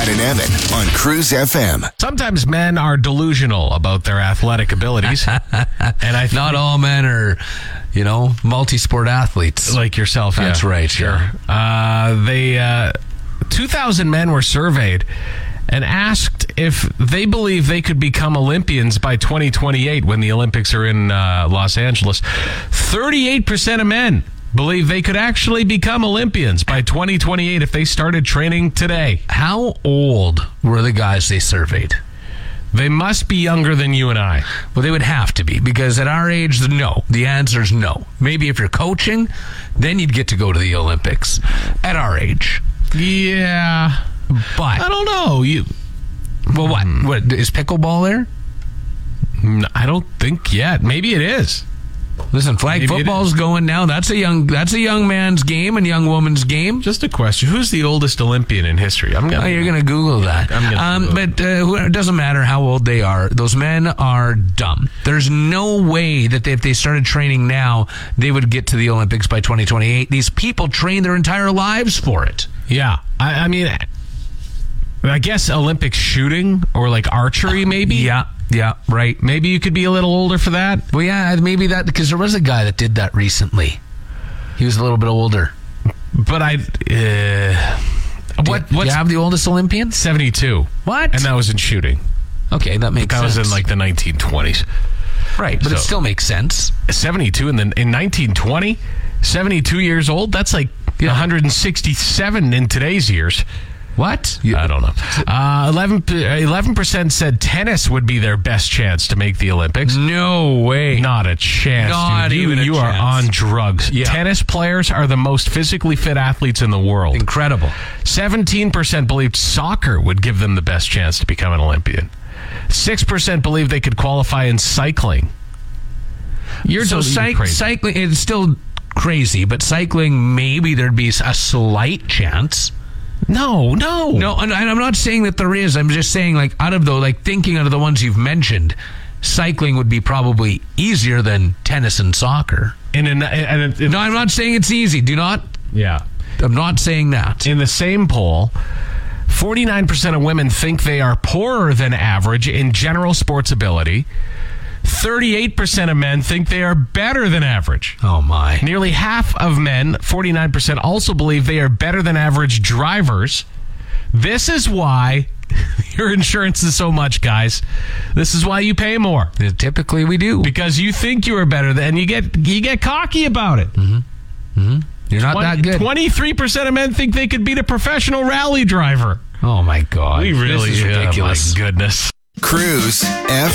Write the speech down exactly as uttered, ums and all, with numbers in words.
Chad and Evan on Cruise F M. Sometimes men are delusional about their athletic abilities. and I think Not all men are, you know, multi-sport athletes. like yourself. That's yeah. right, Sure. yeah. Uh, they, uh, two thousand men were surveyed and asked if they believe they could become Olympians by twenty twenty-eight when the Olympics are in uh, Los Angeles. thirty-eight percent of men believe they could actually become Olympians by twenty twenty-eight if they started training today. How old were the guys they surveyed? They must be younger than you and I. Well, they would have to be, because at our age, no. The answer is no. Maybe if you're coaching, then you'd get to go to the Olympics at our age. Yeah. But I don't know. You, well, what? What is pickleball there? I don't think yet. Maybe it is. Listen, flag Maybe it football's going now. That's a young that's a young man's game and young woman's game. Just a question. Who's the oldest Olympian in history? I'm gonna. Oh, you're going to Google that. I'm gonna um, Google but uh, who- it doesn't matter how old they are. Those men are dumb. There's no way that they, if they started training now, they would get to the Olympics by twenty twenty-eight. These people train their entire lives for it. Yeah. I, I mean, I guess Olympic shooting or like archery, maybe. Yeah, yeah, right. Maybe you could be a little older for that. Well, yeah, maybe that, because there was a guy that did that recently. He was a little bit older. But I. Uh, what? Do you What's have the oldest Olympian? seventy-two? What? And that was in shooting. Okay, that makes That sense. was in like the nineteen twenties. right, but it so- still makes sense. seventy-two and then in nineteen twenty, seventy-two years old. That's like Yeah. one hundred sixty-seven in today's years. What? I don't know. Uh, eleven percent said tennis would be their best chance to make the Olympics. No way. Not a chance. Not dude. You, even a you are chance. on drugs. Yeah. Tennis players are the most physically fit athletes in the world. Incredible. seventeen percent believed soccer would give them the best chance to become an Olympian. six percent believe they could qualify in cycling. You're so just cyc- crazy. cycling is still crazy, but cycling, maybe there'd be a slight chance. No, no. No, and I'm not saying that there is. I'm just saying, like, out of the, like, thinking out of the ones you've mentioned, cycling would be probably easier than tennis and soccer. In an, in, in, No, I'm not saying it's easy. Do not. yeah. I'm not saying that. In the same poll, forty-nine percent of women think they are poorer than average in general sports ability. thirty-eight percent of men think they are better than average. Oh, my. Nearly half of men, forty-nine percent, also believe they are better than average drivers. This is why your insurance is so much, guys. This is why you pay more. Typically, we do. Because you think you are better than, you get you get cocky about it. You're not that good. twenty-three percent of men think they could beat a professional rally driver. Oh, my God. We really, This is yeah, ridiculous. my goodness. Cruise F